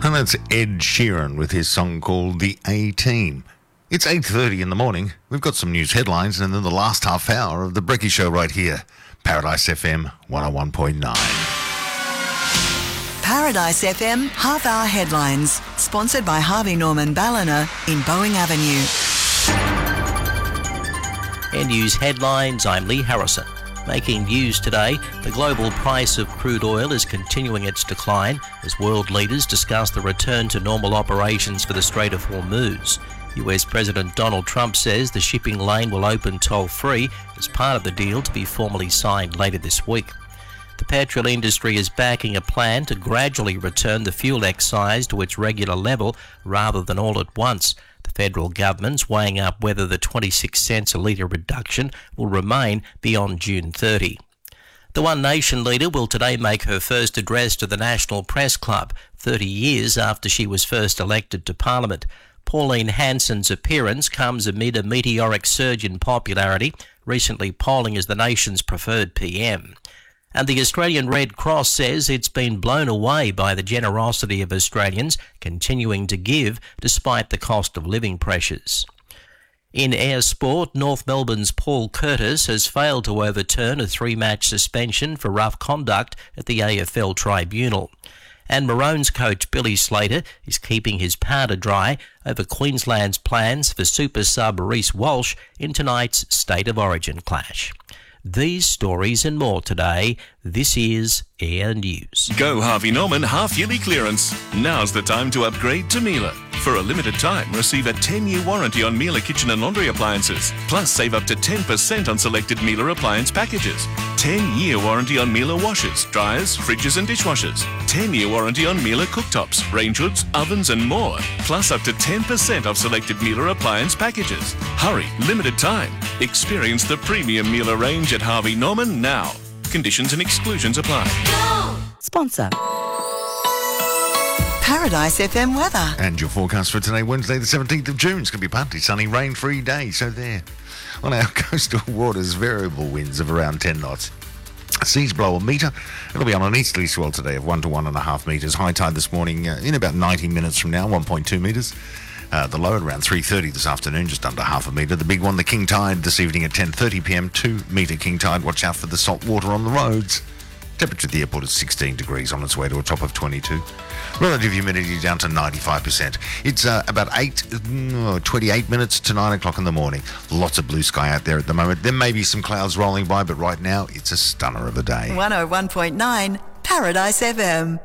And that's Ed Sheeran with his song called The A-Team. It's 8:30 in the morning. We've got some news headlines and then the last half hour of the Brekkie Show right here. Paradise FM 101.9. Paradise FM half-hour headlines. Sponsored by Harvey Norman Ballina in Boeing Avenue. In news headlines, I'm Lee Harrison. Making news today, the global price of crude oil is continuing its decline as world leaders discuss the return to normal operations for the Strait of Hormuz. US President Donald Trump says the shipping lane will open toll-free as part of the deal to be formally signed later this week. The petrol industry is backing a plan to gradually return the fuel excise to its regular level rather than all at once. The federal government's weighing up whether the 26 cents a litre reduction will remain beyond June 30. The One Nation leader will today make her first address to the National Press Club, 30 years after she was first elected to Parliament. Pauline Hanson's appearance comes amid a meteoric surge in popularity, recently polling as the nation's preferred PM. And the Australian Red Cross says it's been blown away by the generosity of Australians continuing to give despite the cost of living pressures. In air sport, North Melbourne's Paul Curtis has failed to overturn a 3-match suspension for rough conduct at the AFL Tribunal. And Maroons coach Billy Slater is keeping his powder dry over Queensland's plans for super sub Reece Walsh in tonight's State of Origin clash. These stories and more today. This is Air News. Go Harvey Norman half-yearly clearance. Now's the time to upgrade to Miele. For a limited time, receive a 10-year warranty on Miele kitchen and laundry appliances. Plus, save up to 10% on selected Miele appliance packages. 10-year warranty on Miele washers, dryers, fridges and dishwashers. 10-year warranty on Miele cooktops, range hoods, ovens and more. Plus, up to 10% off selected Miele appliance packages. Hurry, limited time. Experience the premium Miele range at Harvey Norman now. Conditions and exclusions apply. Go! Sponsor. Paradise FM weather. And your forecast for today, Wednesday the 17th of June. It's going to be partly sunny, rain-free day. So there. On our coastal waters, variable winds of around 10 knots. Seas below a metre. It'll be on an easterly swell today of 1 to 1.5 metres. High tide this morning in about 90 minutes from now, 1.2 metres. The low at around 3:30 this afternoon, just under half a metre. The big one, the king tide, this evening at 10:30 p.m, 2 metre king tide. Watch out for the salt water on the roads. Temperature at the airport is 16 degrees on its way to a top of 22. Relative humidity down to 95%. It's about 28 minutes to 9 o'clock in the morning. Lots of blue sky out there at the moment. There may be some clouds rolling by, but right now it's a stunner of a day. 101.9 Paradise FM.